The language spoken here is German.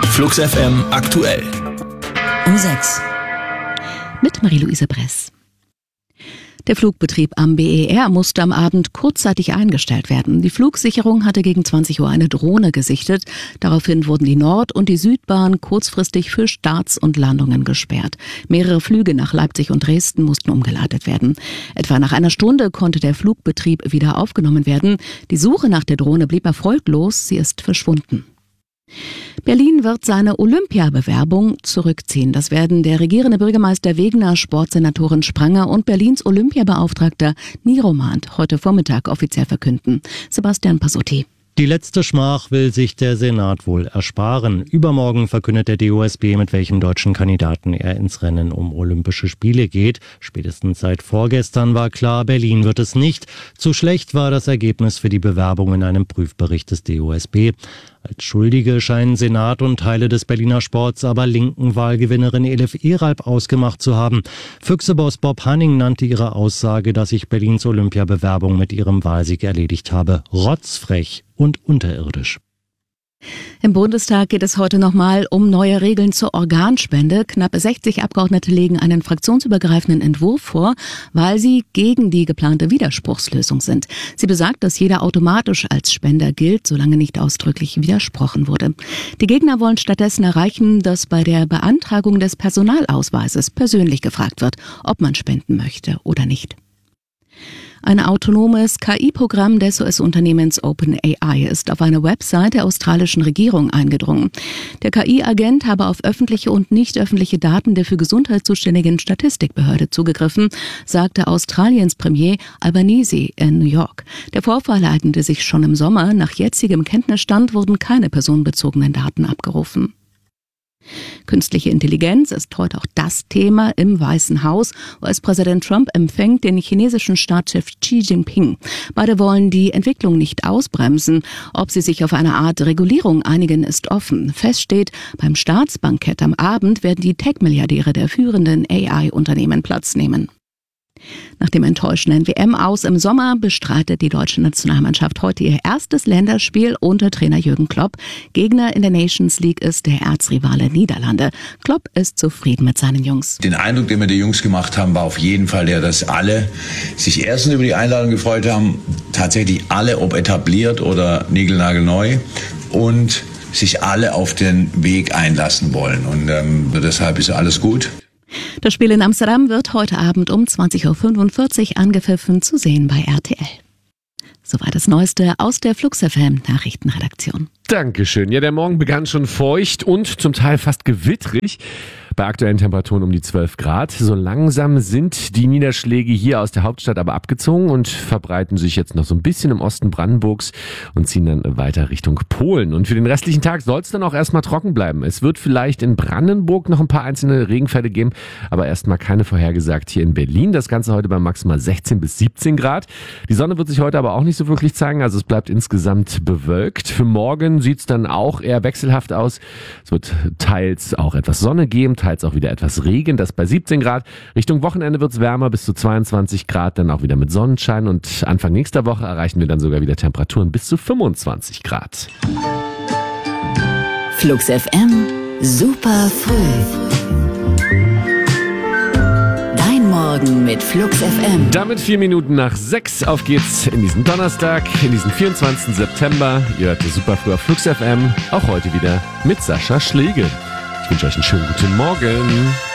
Flux FM aktuell. Um 6. Mit Marie-Louise Bress. Der Flugbetrieb am BER musste am Abend kurzzeitig eingestellt werden. Die Flugsicherung hatte gegen 20 Uhr eine Drohne gesichtet. Daraufhin wurden die Nord- und die Südbahn kurzfristig für Starts und Landungen gesperrt. Mehrere Flüge nach Leipzig und Dresden mussten umgeleitet werden. Etwa nach einer Stunde konnte der Flugbetrieb wieder aufgenommen werden. Die Suche nach der Drohne blieb erfolglos. Sie ist verschwunden. Berlin wird seine Olympiabewerbung zurückziehen. Das werden der regierende Bürgermeister Wegner, Sportsenatorin Spranger und Berlins Olympiabeauftragter Niromand heute Vormittag offiziell verkünden. Sebastian Passotti. Die letzte Schmach will sich der Senat wohl ersparen. Übermorgen verkündet der DOSB, mit welchem deutschen Kandidaten er ins Rennen um Olympische Spiele geht. Spätestens seit vorgestern war klar, Berlin wird es nicht. Zu schlecht war das Ergebnis für die Bewerbung in einem Prüfbericht des DOSB. Als Schuldige scheinen Senat und Teile des Berliner Sports aber linken Wahlgewinnerin Elif Eralp ausgemacht zu haben. Füchseboss Bob Hanning nannte ihre Aussage, dass sich Berlins Olympiabewerbung mit ihrem Wahlsieg erledigt habe, rotzfrech und unterirdisch. Im Bundestag geht es heute nochmal um neue Regeln zur Organspende. Knapp 60 Abgeordnete legen einen fraktionsübergreifenden Entwurf vor, weil sie gegen die geplante Widerspruchslösung sind. Sie besagt, dass jeder automatisch als Spender gilt, solange nicht ausdrücklich widersprochen wurde. Die Gegner wollen stattdessen erreichen, dass bei der Beantragung des Personalausweises persönlich gefragt wird, ob man spenden möchte oder nicht. Ein autonomes KI-Programm des US-Unternehmens OpenAI ist auf eine Website der australischen Regierung eingedrungen. Der KI-Agent habe auf öffentliche und nicht öffentliche Daten der für Gesundheit zuständigen Statistikbehörde zugegriffen, sagte Australiens Premier Albanese in New York. Der Vorfall ereignete sich schon im Sommer. Nach jetzigem Kenntnisstand wurden keine personenbezogenen Daten abgerufen. Künstliche Intelligenz ist heute auch das Thema im Weißen Haus. US-Präsident Trump empfängt den chinesischen Staatschef Xi Jinping. Beide wollen die Entwicklung nicht ausbremsen. Ob sie sich auf eine Art Regulierung einigen, ist offen. Fest steht, beim Staatsbankett am Abend werden die Tech-Milliardäre der führenden AI-Unternehmen Platz nehmen. Nach dem enttäuschenden WM-Aus im Sommer bestreitet die deutsche Nationalmannschaft heute ihr erstes Länderspiel unter Trainer Jürgen Klopp. Gegner in der Nations League ist der Erzrivale Niederlande. Klopp ist zufrieden mit seinen Jungs. Den Eindruck, den wir die Jungs gemacht haben, war auf jeden Fall der, dass alle sich erstens über die Einladung gefreut haben, tatsächlich alle, ob etabliert oder niegelnagelneu, und sich alle auf den Weg einlassen wollen. Und deshalb ist alles gut. Das Spiel in Amsterdam wird heute Abend um 20.45 Uhr angepfiffen, zu sehen bei RTL. Soweit das Neueste aus der Flux FM Nachrichtenredaktion. Dankeschön. Ja, der Morgen begann schon feucht und zum Teil fast gewittrig. Bei aktuellen Temperaturen um die 12 Grad. So langsam sind die Niederschläge hier aus der Hauptstadt aber abgezogen und verbreiten sich jetzt noch so ein bisschen im Osten Brandenburgs und ziehen dann weiter Richtung Polen. Und für den restlichen Tag soll es dann auch erstmal trocken bleiben. Es wird vielleicht in Brandenburg noch ein paar einzelne Regenfälle geben, aber erstmal keine vorhergesagt hier in Berlin. Das Ganze heute bei maximal 16 bis 17 Grad. Die Sonne wird sich heute aber auch nicht so wirklich zeigen, also es bleibt insgesamt bewölkt. Für morgen sieht es dann auch eher wechselhaft aus. Es wird teils auch etwas Sonne geben, teils auch wieder etwas Regen, das bei 17 Grad. Richtung Wochenende wird es wärmer, bis zu 22 Grad, dann auch wieder mit Sonnenschein. Und Anfang nächster Woche erreichen wir dann sogar wieder Temperaturen bis zu 25 Grad. Flux FM, super früh. Dein Morgen mit Flux FM. Damit 4 Minuten nach 6 auf geht's in diesen Donnerstag, in diesen 24. September. Ihr hört super früh auf Flux FM, auch heute wieder mit Sascha Schlegel. Ich wünsche euch einen schönen guten Morgen.